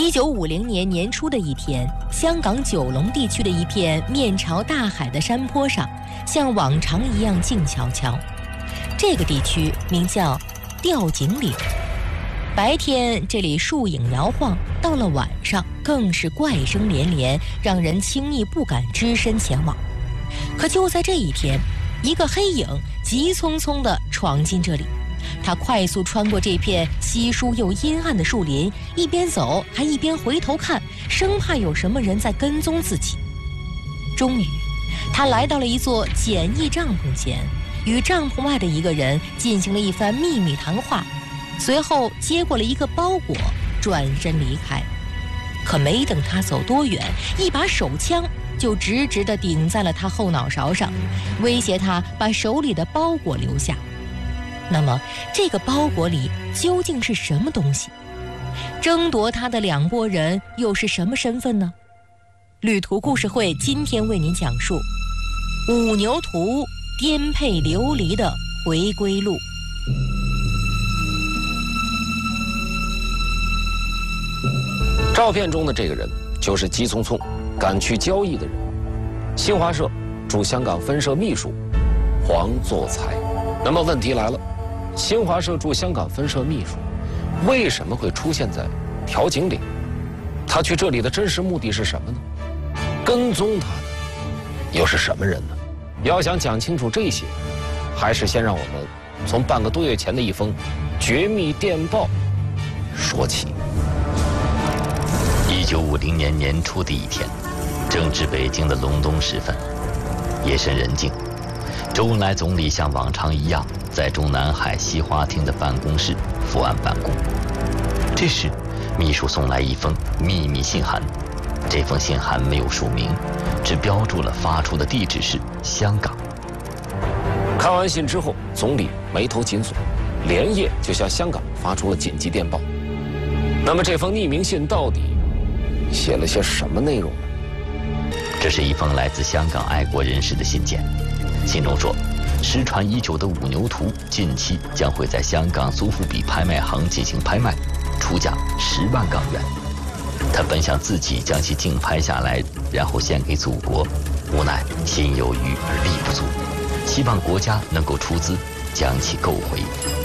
1950年年初的一天，香港九龙地区的一片面朝大海的山坡上，像往常一样静悄悄。这个地区名叫吊井岭。白天这里树影摇晃，到了晚上更是怪声连连，让人轻易不敢只身前往。可就在这一天，一个黑影急匆匆地闯进这里。他快速穿过这片稀疏又阴暗的树林，一边走还一边回头看，生怕有什么人在跟踪自己。终于，他来到了一座简易帐篷前，与帐篷外的一个人进行了一番秘密谈话，随后接过了一个包裹，转身离开。可没等他走多远，一把手枪就直直地顶在了他后脑勺上，威胁他把手里的包裹留下。那么这个包裹里究竟是什么东西？争夺他的两拨人又是什么身份呢？旅途故事会今天为您讲述五牛图颠沛流离的回归路。 照片中的这个人就是急匆匆赶去交易的人，新华社驻香港分社秘书黄作才。那么问题来了，新华社驻香港分社秘书为什么会出现在调景岭？他去这里的真实目的是什么呢？跟踪他的又是什么人呢？要想讲清楚这些，还是先让我们从半个多月前的一封绝密电报说起。 1950年年初的一天，正值北京的隆冬时分，夜深人静，周恩来总理像往常一样在中南海西花厅的办公室伏案办公。这时，秘书送来一封秘密信函，这封信函没有署名，只标注了发出的地址是香港。 看完信之后，总理眉头紧锁，连夜就向香港发出了紧急电报。那么这封匿名信到底写了些什么内容呢？ 这是一封来自香港爱国人士的信件，信中说，失传已久的五牛图近期将会在香港苏富比拍卖行进行拍卖，出价10万港元。他本想自己将其竞拍下来，然后献给祖国，无奈心有余而力不足，希望国家能够出资将其购回。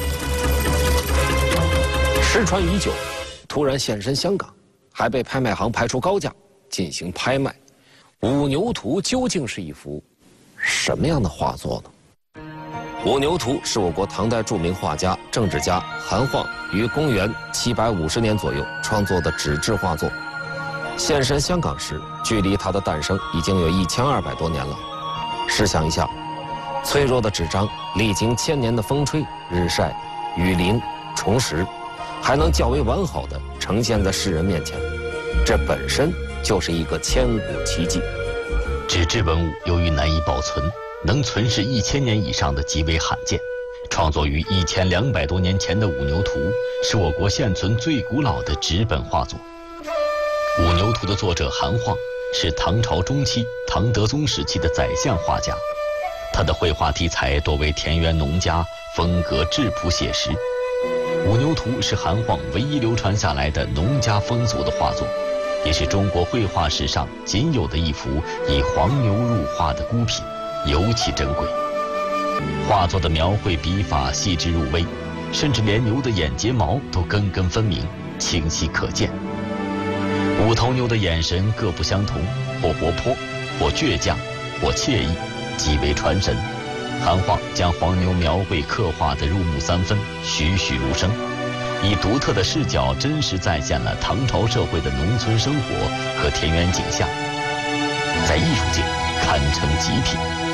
失传已久，突然现身香港，还被拍卖行排出高价进行拍卖。五牛图究竟是一幅什么样的画作呢？五牛图是我国唐代著名画家、政治家韩晃于公元750年左右创作的纸质画作。现身香港时，距离它的诞生已经有1200多年了。试想一下，脆弱的纸张历经1000年的风吹日晒雨淋虫蚀，还能较为完好地呈现在世人面前，这本身就是一个千古奇迹。 纸质文物由于难以保存，能存世1000年以上的极为罕见。创作于1200多年前的五牛图是我国现存最古老的纸本画作。五牛图的作者韩晃是唐朝中期唐德宗时期的宰相画家，他的绘画题材多为田园农家，风格质朴写实。五牛图是韩晃唯一流传下来的农家风俗的画作，也是中国绘画史上仅有的一幅以黄牛入画的孤品，尤其珍贵。画作的描绘笔法细致入微，甚至连牛的眼睫毛都根根分明，清晰可见。五头牛的眼神各不相同，或活泼，或倔强，或惬意，极为传神。韩晃将黄牛描绘刻画得入木三分，栩栩如生，以独特的视角真实再现了唐朝社会的农村生活和田园景象，在艺术界堪称极品。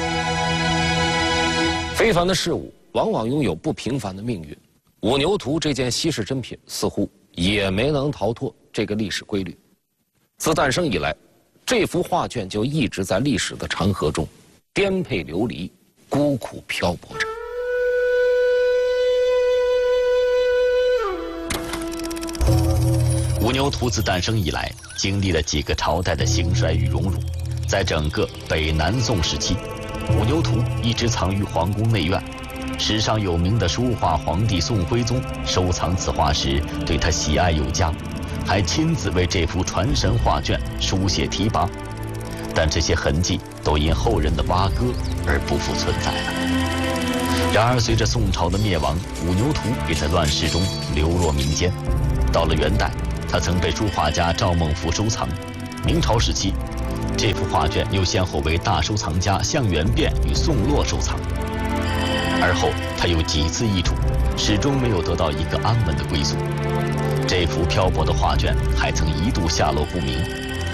非凡的事物往往拥有不平凡的命运，五牛图这件稀世珍品似乎也没能逃脱这个历史规律。自诞生以来，这幅画卷就一直在历史的长河中颠沛流离，孤苦漂泊着。 五牛图自诞生以来，经历了几个朝代的兴衰与荣辱。在整个北南宋时期，五牛图一直藏于皇宫内院。史上有名的书画皇帝宋徽宗收藏此画时，对他喜爱有加， 还亲自为这幅传神画卷书写题跋，但这些痕迹都因后人的挖割而不复存在了。然而，随着宋朝的灭亡，《五牛图》也在乱世中流落民间。到了元代，它曾被书画家赵孟頫收藏。明朝时期，这幅画卷又先后为大收藏家向元变与宋洛收藏。而后，它又几次易主，始终没有得到一个安稳的归宿。这幅漂泊的画卷还曾一度下落不明。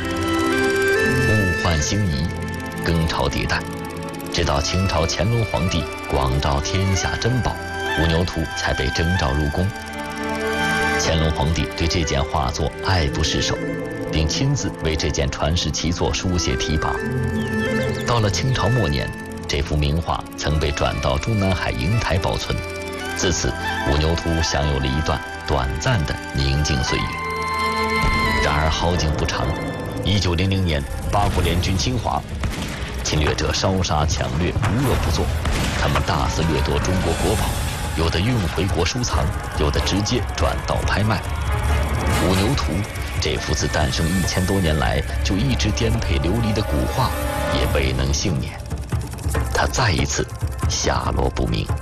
物换星移，更朝迭代，直到清朝乾隆皇帝广招天下珍宝，五牛图才被征召入宫。乾隆皇帝对这件画作爱不释手，并亲自为这件传世奇作书写题跋。到了清朝末年，这幅名画曾被转到中南海瀛台保存，自此五牛图享有了一段短暂的宁静岁月。然而好景不长，1900年八国联军侵华，侵略者烧杀抢掠，无恶不作，他们大肆掠夺中国国宝，有的运回国收藏，有的直接转道拍卖。五牛图这幅自诞生1000多年来就一直颠沛流离的古画，也未能幸免，它再一次下落不明。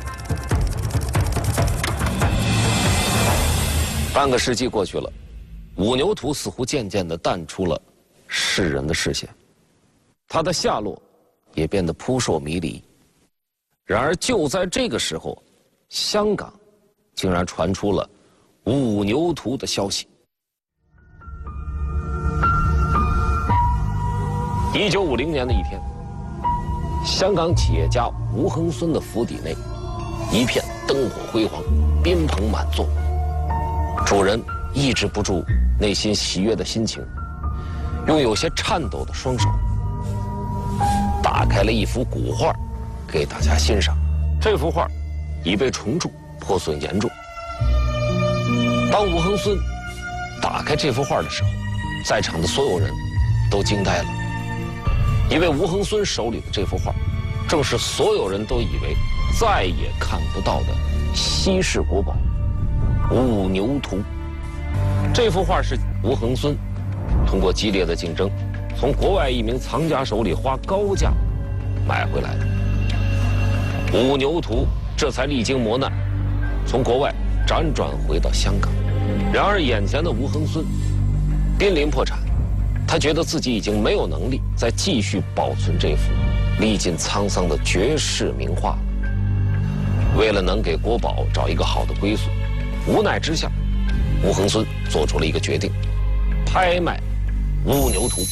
半个世纪过去了，五牛图似乎渐渐地淡出了世人的视线，它的下落也变得扑朔迷离。然而就在这个时候，香港竟然传出了五牛图的消息。1950年的一天，香港企业家吴恒孙的府邸内，一片灯火辉煌，宾朋满座。主人抑制不住内心喜悦的心情，用有些颤抖的双手打开了一幅古画给大家欣赏。这幅画已被虫蛀，破损严重。当吴恒孙打开这幅画的时候，在场的所有人都惊呆了，因为吴恒孙手里的这幅画正是所有人都以为再也看不到的稀世国宝五牛图。这幅画是吴恒孙通过激烈的竞争，从国外一名藏家手里花高价买回来的。五牛图这才历经磨难，从国外辗转回到香港。然而眼前的吴恒孙濒临破产，他觉得自己已经没有能力再继续保存这幅历尽沧桑的绝世名画了。为了能给国宝找一个好的归宿，无奈之下，吴恒孙做出了一个决定：拍卖五牛图。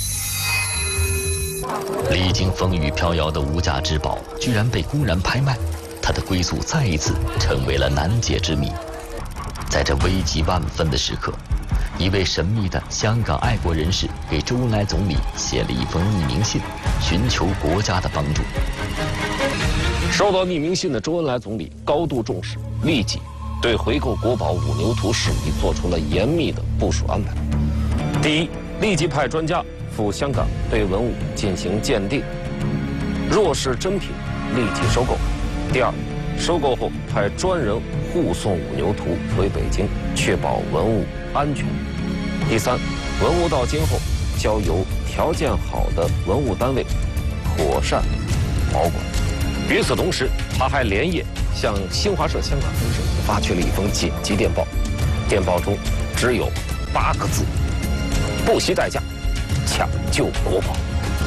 历经风雨飘摇的无价之宝居然被公然拍卖，它的归宿再一次成为了难解之谜。在这危急万分的时刻，一位神秘的香港爱国人士给周恩来总理写了一封匿名信，寻求国家的帮助。 收到匿名信的周恩来总理高度重视，立即对回购国宝五牛图事宜做出了严密的部署安排。第一，立即派专家赴香港对文物进行鉴定，若是真品，立即收购。第二，收购后派专人护送五牛图回北京，确保文物安全。第三，文物到京后交由条件好的文物单位妥善保管。与此同时，他还连夜向新华社香港分社发去了一封紧急电报，电报中只有8个字：不惜代价抢救国宝。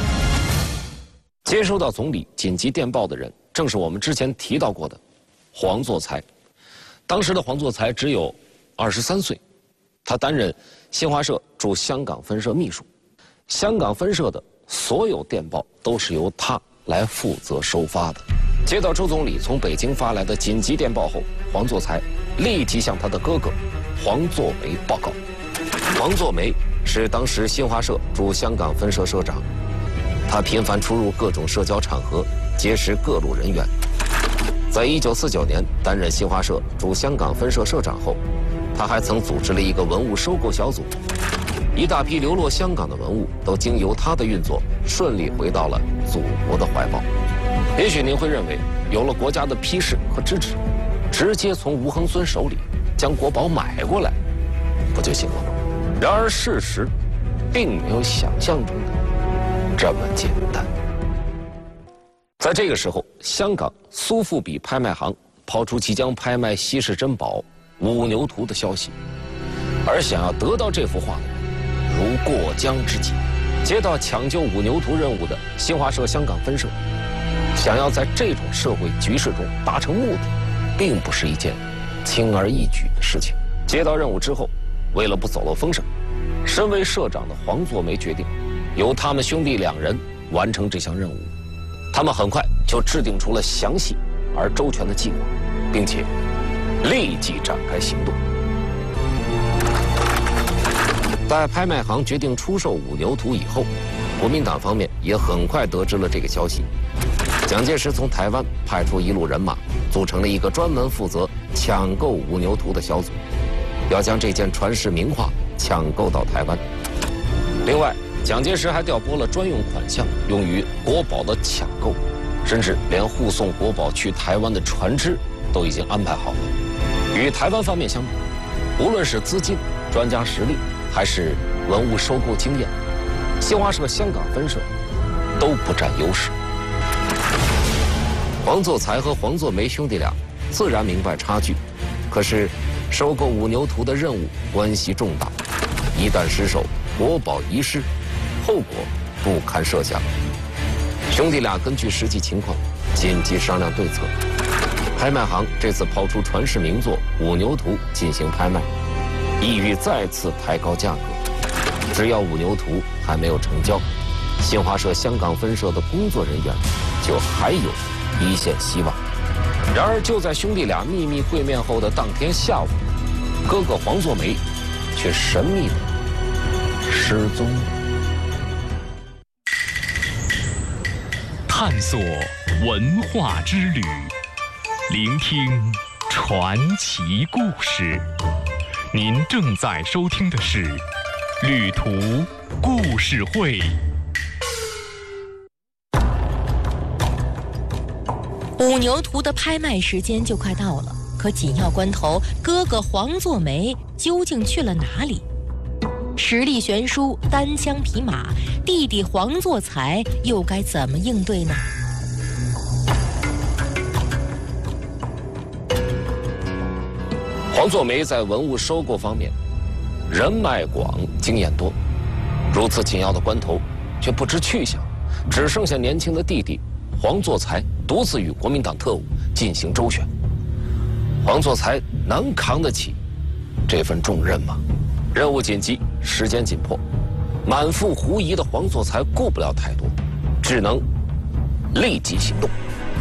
接收到总理紧急电报的人，正是我们之前提到过的黄作才。当时的黄作才只有23岁，他担任新华社驻香港分社秘书，香港分社的所有电报都是由他来负责收发的。接到周总理从北京发来的紧急电报后，黄作才立即向他的哥哥黄作梅报告。黄作梅是当时新华社驻香港分社社长，他频繁出入各种社交场合，结识各路人员。在1949年担任新华社驻香港分社社长后，他还曾组织了一个文物收购小组，一大批流落香港的文物都经由他的运作，顺利回到了祖国的怀抱。也许您会认为，有了国家的批示和支持，直接从吴恒孙手里将国宝买过来，不就行了吗？ 然而事实并没有想象中的这么简单。在这个时候，香港苏富比拍卖行抛出即将拍卖稀世珍宝五牛图的消息，而想要得到这幅画的人如过江之鲫。接到抢救五牛图任务的新华社香港分社，想要在这种社会局势中达成目的，并不是一件轻而易举的事情。接到任务之后，为了不走漏风声，身为社长的黄作梅决定由他们兄弟2人完成这项任务。他们很快就制定出了详细而周全的计划，并且立即展开行动。在拍卖行决定出售五牛图以后，国民党方面也很快得知了这个消息。蒋介石从台湾派出一路人马，组成了一个专门负责抢购五牛图的小组，要将这件传世名画抢购到台湾。另外，蒋介石还调拨了专用款项用于国宝的抢购，甚至连护送国宝去台湾的船只都已经安排好了。与台湾方面相比，无论是资金、专家实力，还是文物收购经验，新华社香港分社都不占优势。黄作才和黄作梅兄弟俩自然明白差距，可是收购五牛图的任务关系重大，一旦失手，国宝遗失，后果不堪设想。兄弟俩根据实际情况紧急商量对策。拍卖行这次抛出传世名作五牛图进行拍卖，意欲再次抬高价格。只要五牛图还没有成交，新华社香港分社的工作人员就还有一线希望。然而就在兄弟俩秘密会面后的当天下午，哥哥黄作梅却神秘地失踪了。 探索文化之旅，聆听传奇故事。您正在收听的是《旅途故事会》。 五牛图的拍卖时间就快到了，可紧要关头，哥哥黄作梅究竟去了哪里？实力悬殊，单枪匹马，弟弟黄作才又该怎么应对呢？ 黄作梅在文物收购方面人脉广，经验多，如此紧要的关头却不知去向，只剩下年轻的弟弟黄作才独自与国民党特务进行周旋。黄作才能扛得起这份重任吗？任务紧急，时间紧迫，满腹狐疑的黄作才顾不了太多，只能立即行动。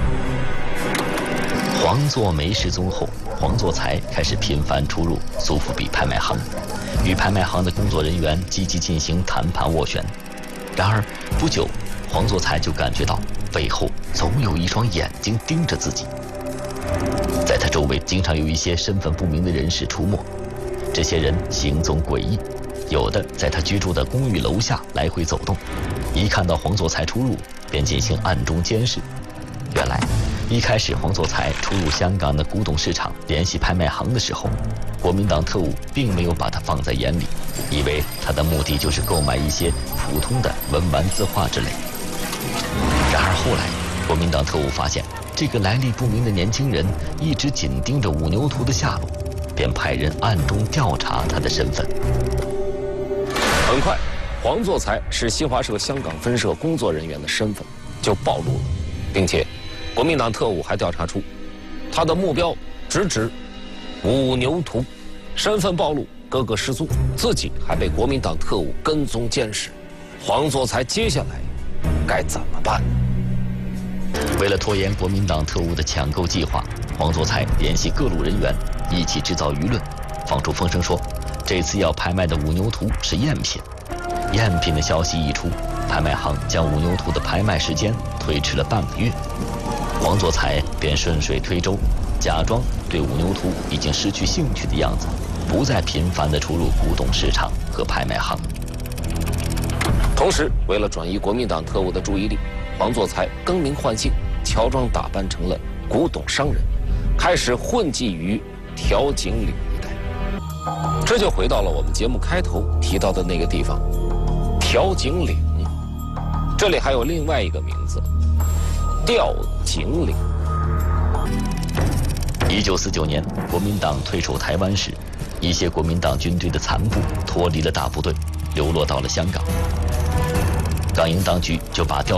黄作梅失踪后，黄作才开始频繁出入苏富比拍卖行，与拍卖行的工作人员积极进行谈判斡旋。然而不久，黄作才就感觉到背后总有一双眼睛盯着自己。在他周围经常有一些身份不明的人士出没，这些人行踪诡异，有的在他居住的公寓楼下来回走动，一看到黄作才出入便进行暗中监视。原来一开始黄作才出入香港的古董市场联系拍卖行的时候，国民党特务并没有把他放在眼里，以为他的目的就是购买一些普通的文玩字画之类。然而后来国民党特务发现这个来历不明的年轻人一直紧盯着五牛图的下落，便派人暗中调查他的身份。 很快，黄作才是新华社香港分社工作人员的身份就暴露了，并且国民党特务还调查出他的目标直指五牛图，身份暴露，哥哥失踪，自己还被国民党特务跟踪监视。黄作才接下来该怎么办？ 为了拖延国民党特务的抢购计划，黄作才联系各路人员一起制造舆论，放出风声说这次要拍卖的五牛图是赝品。赝品的消息一出，拍卖行将五牛图的拍卖时间推迟了半个月。黄作才便顺水推舟，假装对五牛图已经失去兴趣的样子，不再频繁地出入古董市场和拍卖行。 同时，为了转移国民党特务的注意力，黄作才更名换姓，乔装打扮成了古董商人，开始混迹于调景岭一带。 这就回到了我们节目开头提到的那个地方——调景岭。这里还有另外一个名字——吊井岭。 1949年，国民党退守台湾时，一些国民党军队的残部脱离了大部队，流落到了香港。港英当局就把吊